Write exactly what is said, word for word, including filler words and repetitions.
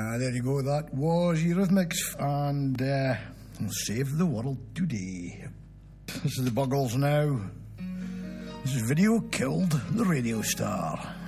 Ah, there you go. That was Eurythmics and uh, Save the World Today. This is the Buggles now. This video killed the radio star.